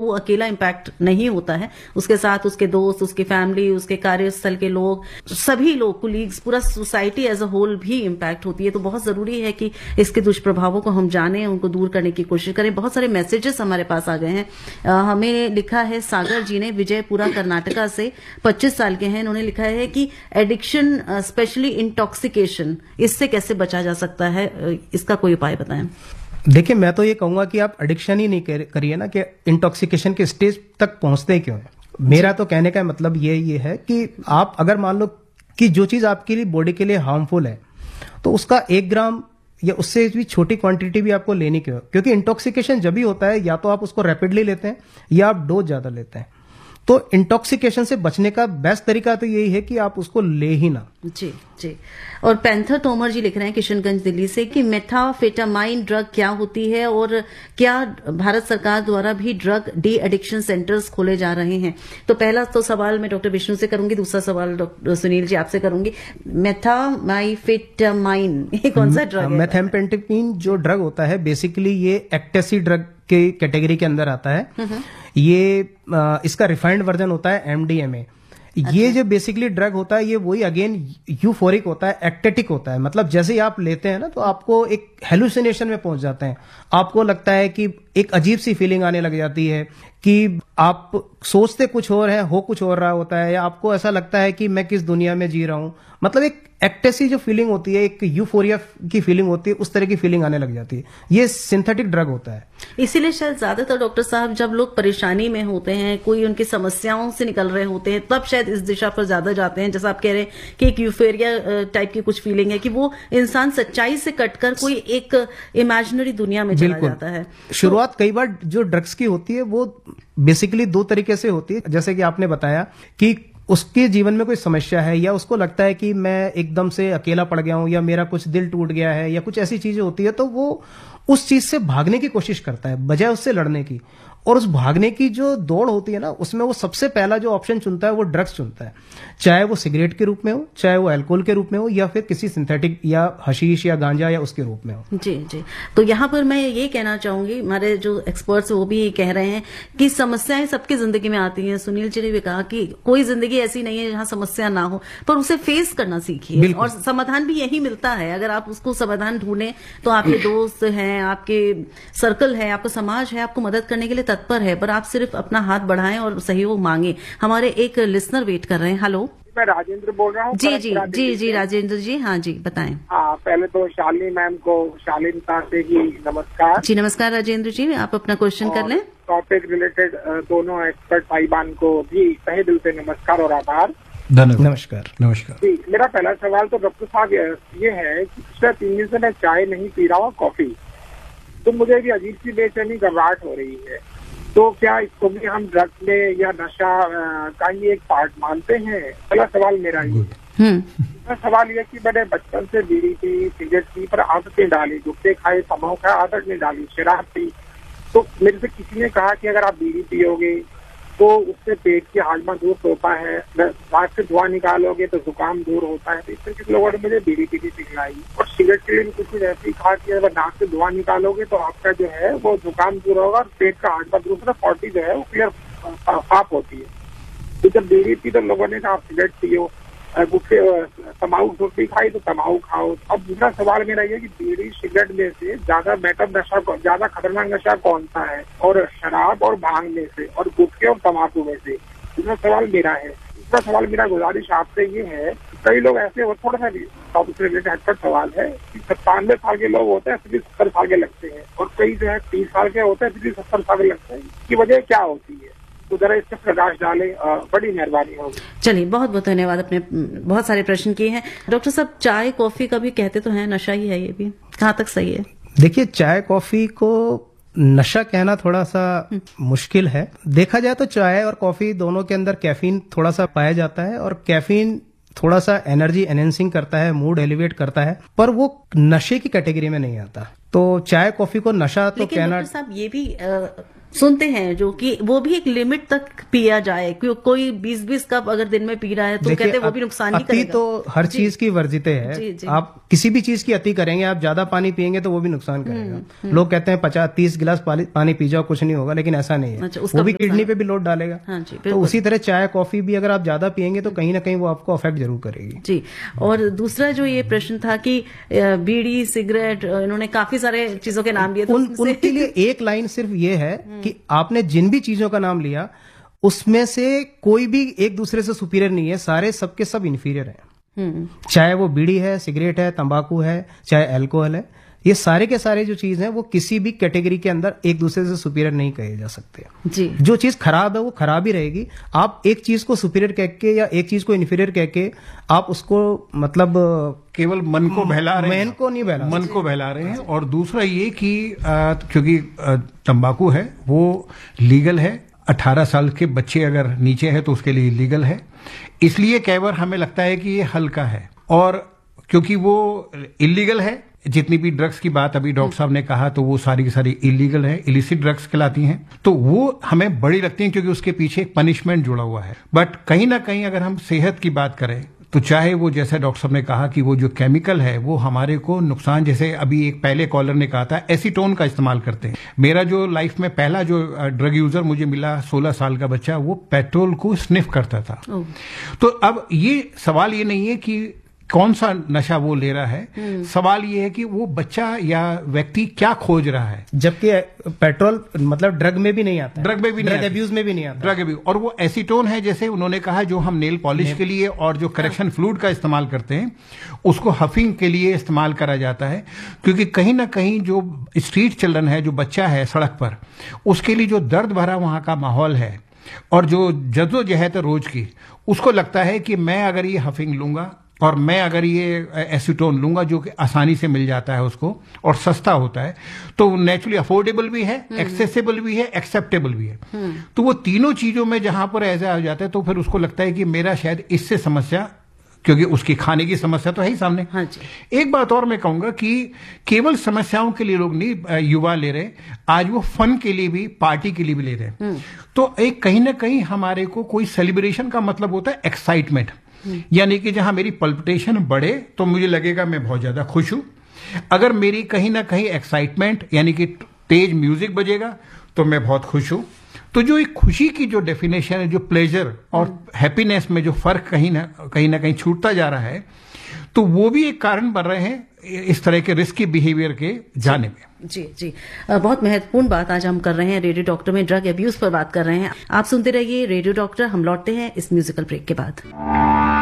वो अकेला इम्पैक्ट नहीं होता है, उसके साथ उसके दोस्त, उसकी फैमिली, उसके कार्यस्थल के लोग, सभी लोग, कुलीग्स, पूरा सोसाइटी एज अ होल भी इम्पैक्ट होती है। तो बहुत जरूरी है कि इसके दुष्प्रभावों को हम जानें, उनको दूर करने की कोशिश करें। बहुत सारे मैसेजेस हमारे पास आ गए हैं। हमें लिखा है सागर जी ने, विजयपुरा कर्नाटका से, 25 साल के हैं। इन्होंने लिखा है कि एडिक्शन, स्पेशली इंटॉक्सिकेशन, इससे कैसे बचा जा सकता है, इसका कोई उपाय बताएं। देखिए, मैं तो ये कहूंगा कि आप एडिक्शन ही नहीं करिए ना, कि इंटॉक्सिकेशन के स्टेज तक पहुंचते क्यों है। मेरा तो कहने का मतलब ये है कि आप अगर मान लो कि जो चीज आपके लिए, बॉडी के लिए हार्मफुल है, तो उसका 1 ग्राम या उससे भी छोटी क्वांटिटी भी आपको लेनी क्यों, क्योंकि इंटॉक्सिकेशन जब भी होता है या तो आप उसको रैपिडली लेते हैं या आप डोज ज्यादा लेते हैं। तो इंटॉक्सिकेशन से बचने का बेस्ट तरीका तो यही है कि आप उसको ले ही ना। जी जी। और पैंथर तोमर जी लिख रहे हैं किशनगंज दिल्ली से कि मेथाफेटामाइन ड्रग क्या होती है और क्या भारत सरकार द्वारा भी ड्रग डी एडिक्शन सेंटर्स खोले जा रहे हैं। तो पहला तो सवाल मैं डॉक्टर विष्णु से करूंगी, दूसरा सवाल डॉक्टर सुनील जी आपसे करूंगी। मेथामाइन ये कौन सा ड्रग है? मेथाम्फेटामाइन जो ड्रग होता है, बेसिकली ये एक्टेसी ड्रग के कैटेगरी के अंदर आता है। ये इसका रिफाइंड वर्जन होता है एमडीएमए। ये जो बेसिकली ड्रग होता है, ये वही अगेन यूफोरिक होता है, एक्टेटिक होता है। मतलब जैसे ही आप लेते हैं ना, तो आपको एक हेलुसिनेशन में पहुंच जाते हैं। आपको लगता है कि एक अजीब सी फीलिंग आने लग जाती है कि आप सोचते कुछ और है, हो कुछ और रहा होता है, या आपको ऐसा लगता है कि मैं किस दुनिया में जी रहा हूं। मतलब एक एक्टेसी जो फीलिंग होती है, एक यूफोरिया की फीलिंग होती है, उस तरह की फीलिंग आने लग जाती है। ये सिंथेटिक ड्रग होता है। इसीलिए शायद ज्यादातर डॉक्टर साहब जब लोग परेशानी में होते हैं, कोई उनकी समस्याओं से निकल रहे होते हैं, तब शायद इस दिशा पर ज्यादा जाते हैं। जैसा आप कह रहे हैं कि एक यूफोरिया टाइप की कुछ फीलिंग है कि वो इंसान सच्चाई से कटकर कोई एक इमेजिनरी दुनिया में चला जाता है। शुरुआत कई बार जो ड्रग्स की होती है वो बेसिकली 2 तरीके से होती है। जैसे कि आपने बताया कि उसके जीवन में कोई समस्या है, या उसको लगता है कि मैं एकदम से अकेला पड़ गया हूं, या मेरा कुछ दिल टूट गया है, या कुछ ऐसी चीजें होती है, तो वो उस चीज से भागने की कोशिश करता है बजाय उससे लड़ने की। और उस भागने की जो दौड़ होती है ना, उसमें वो सबसे पहला जो ऑप्शन चुनता है वो ड्रग्स चुनता है। चाहे वो सिगरेट के रूप में हो, चाहे वो अल्कोहल के रूप में हो, या फिर किसी सिंथेटिक या हशीश या गांजा या उसके रूप में हो। जी जी। तो यहाँ पर मैं ये कहना चाहूंगी, हमारे जो एक्सपर्ट्स वो भी कह रहे हैं कि समस्याएं सबकी जिंदगी में आती हैं। सुनील जी ने भी कहा कि कोई जिंदगी ऐसी नहीं है जहां समस्या ना हो, पर उसे फेस करना सीखिए, और समाधान भी यही मिलता है। अगर आप उसको समाधान ढूंढें तो आपके दोस्त हैं, आपके सर्कल है, आपका समाज है, आपको मदद करने के लिए तत्पर है, पर आप सिर्फ अपना हाथ बढ़ाएं और सहयोग मांगे। हमारे एक लिसनर वेट कर रहे हैं। हेलो, मैं राजेंद्र बोल रहा हूँ। जी राजेंद्र जी, हाँ जी बताएं। हाँ, पहले तो शालिनी मैम को, शालीनता से जी नमस्कार। जी नमस्कार राजेंद्र जी, आप अपना क्वेश्चन कर लें। टॉपिक रिलेटेड दोनों एक्सपर्ट भाईबान को भी तहे दिल से नमस्कार और आभार। नमस्कार। जी, मेरा पहला सवाल तो डॉक्टर साहब ये है कि पिछले 3 दिन से मैं चाय नहीं पी रहा हूँ, कॉफी, तो मुझे भी अजीब सी बेचैनी, घबराहट हो रही है। तो क्या इसको भी हम ड्रग्स में या नशा का ही एक पार्ट मानते हैं? पहला सवाल मेरा ये है। दूसरा सवाल ये कि मैंने बचपन से बीड़ी पी, सिगरेट पी, पर आदतें डाली, गुटखे खाए, तम्बाकू खाए, आदत नहीं डाली, शराब पी। तो मेरे से किसी ने कहा कि अगर आप बीड़ी पियोगे तो उससे पेट की हाजमा दूर होता है, नाक से धुआं निकालोगे तो जुकाम दूर होता है। तो इस तरह के लोगों ने मुझे बीड़ी पीनी सिखलाई। और सिगरेट के लिए भी कुछ ऐसे ही कहा कि अगर नाक से धुआं निकालोगे तो आपका जो है वो जुकाम दूर होगा और पेट का हाजमा दूर होगा, 40 जो है वो क्लियर साफ होती है। तो जब बीड़ी पी तो लोगों ने कहा आप सिगरेट पियो, गुटखे तम्बाकू रोटी खाई तो तम्बाकू खाओ। अब दूसरा सवाल मेरा ये कि बीड़ी सिगरेट में से ज्यादा बेटर नशा, ज्यादा खतरनाक नशा कौन सा है? और शराब और भांग में से, और गुटखे और तम्बाकू में से? दूसरा सवाल मेरा है। तीसरा सवाल मेरा गुजारिश आपसे ये है, कई लोग ऐसे, और थोड़ा सा टॉपिक से रिलेटेड हटकर सवाल है कि 97 साल के लोग होते हैं, फिर 70 साल के लगते हैं, और कई जो है 30 साल के होते हैं, फिर 70 साल के लगते हैं। इसकी वजह क्या होती है? तो जरा इस पर प्रकाश डालें, बड़ी मेहरबानी होगी। चलिए, बहुत बहुत धन्यवाद। अपने बहुत सारे प्रश्न किए हैं डॉक्टर साहब। चाय कॉफी का भी कहते तो हैं नशा ही है, ये भी कहाँ तक सही है? देखिए, चाय कॉफी को नशा कहना थोड़ा सा मुश्किल है। देखा जाए तो चाय और कॉफी दोनों के अंदर कैफीन थोड़ा सा पाया जाता है, और कैफीन थोड़ा सा एनर्जी एनहेंसिंग करता है, मूड एलिवेट करता है, पर वो नशे की कैटेगरी में नहीं आता। तो चाय कॉफी को नशा तो लेकिन कहना। डॉक्टर साहब ये भी सुनते हैं जो कि वो भी एक लिमिट तक पिया जाए, कोई 20-20 कप अगर दिन में पी रहा है तो कहते हैं वो भी नुकसान नहीं करेगा। अति तो हर चीज की वर्जित है। जी, जी। आप किसी भी चीज की अति करेंगे, आप ज्यादा पानी पिएंगे तो वो भी नुकसान करेगा। लोग कहते हैं 50-30 गिलास पानी पी जाओ कुछ नहीं होगा, लेकिन ऐसा नहीं है। अच्छा, वो भी किडनी पे भी लोड डालेगा। हाँ जी, तो उसी तरह चाय कॉफी भी अगर आप ज्यादा पिएंगे तो कहीं ना कहीं वो आपको अफेक्ट जरूर करेगी। जी। और दूसरा जो ये प्रश्न था कि बीड़ी सिगरेट, इन्होंने काफी सारे चीजों के नाम लिए, तो उनके लिए एक लाइन सिर्फ ये है कि आपने जिन भी चीजों का नाम लिया उसमें से कोई भी एक दूसरे से सुपीरियर नहीं है, सारे सबके सब इन्फीरियर हैं। चाहे वो बीड़ी है, सिगरेट है, तंबाकू है, चाहे अल्कोहल है, ये सारे के सारे जो चीज हैं वो किसी भी कैटेगरी के अंदर एक दूसरे से सुपीरियर नहीं कहे जा सकते। जी। जो चीज खराब है वो खराब ही रहेगी। आप एक चीज को सुपीरियर कह के या एक चीज को इन्फीरियर कह के आप उसको मतलब केवल मन को बहला रहे हैं, मन को नहीं बहला, मन को बहला रहे हैं। और दूसरा ये कि क्योंकि तंबाकू है वो लीगल है, 18 साल के बच्चे अगर नीचे है तो उसके लिए लीगल है, इसलिए कई बार हमें लगता है कि ये हल्का है। और क्योंकि वो इलीगल है, जितनी भी ड्रग्स की बात अभी डॉक्टर साहब ने कहा तो वो सारी की सारी इलीगल है, इलिसिट ड्रग्स कहलाती हैं, तो वो हमें बड़ी लगती हैं क्योंकि उसके पीछे एक पनिशमेंट जुड़ा हुआ है। बट कहीं ना कहीं अगर हम सेहत की बात करें तो चाहे वो जैसे डॉक्टर साहब ने कहा कि वो जो केमिकल है वो हमारे को नुकसान, जैसे अभी एक पहले कॉलर ने कहा था एसीटोन का इस्तेमाल करते हैं। मेरा जो लाइफ में पहला जो ड्रग यूजर मुझे मिला 16 साल का बच्चा, वो पेट्रोल को स्निफ करता था। तो अब ये सवाल ये नहीं है कि कौन सा नशा वो ले रहा है, सवाल ये है कि वो बच्चा या व्यक्ति क्या खोज रहा है। जबकि पेट्रोल मतलब ड्रग में भी नहीं आता, ड्रग में भी नहीं, ड्रग एब्यूज में भी नहीं आता, ड्रग एब्यूज। और वो एसीटोन है, जैसे उन्होंने कहा, जो हम नेल पॉलिश के लिए और जो करेक्शन फ्लूइड का इस्तेमाल करते हैं उसको हफिंग के लिए इस्तेमाल करा जाता है। क्योंकि कहीं ना कहीं जो स्ट्रीट चिल्ड्रन है, जो बच्चा है सड़क पर, उसके लिए जो दर्द भरा वहां का माहौल है और जो जद्दोजहद है रोज की, उसको लगता है कि मैं अगर ये हफिंग लूंगा और मैं अगर ये एसीटोन लूंगा जो कि आसानी से मिल जाता है उसको और सस्ता होता है, तो नेचुरली अफोर्डेबल भी है, एक्सेसिबल भी है, एक्सेप्टेबल भी है। तो वो तीनों चीजों में जहां पर ऐसा आ जाता है तो फिर उसको लगता है कि मेरा शायद इससे समस्या, क्योंकि उसकी खाने की समस्या तो है ही सामने। हाँ जी। एक बात और मैं कहूंगा कि केवल समस्याओं के लिए लोग नहीं युवा ले रहे, आज वो फन के लिए भी, पार्टी के लिए भी ले रहे हैं। तो एक कहीं ना कहीं हमारे को कोई सेलिब्रेशन का मतलब होता है एक्साइटमेंट, यानी कि जहां मेरी पल्पिटेशन बढ़े तो मुझे लगेगा मैं बहुत ज्यादा खुश हूं। अगर मेरी कहीं ना कहीं एक्साइटमेंट यानी कि तेज म्यूजिक बजेगा तो मैं बहुत खुश हूं। तो जो एक खुशी की जो डेफिनेशन है, जो प्लेजर और हैप्पीनेस में जो फर्क कहीं ना कहीं छूटता जा रहा है, तो वो भी एक कारण बन रहे हैं इस तरह के रिस्की बिहेवियर के जाने में। जी जी, बहुत महत्वपूर्ण बात आज हम कर रहे हैं रेडियो डॉक्टर में, ड्रग एब्यूज पर बात कर रहे हैं। आप सुनते रहिए रेडियो डॉक्टर। हम लौटते हैं इस म्यूजिकल ब्रेक के बाद।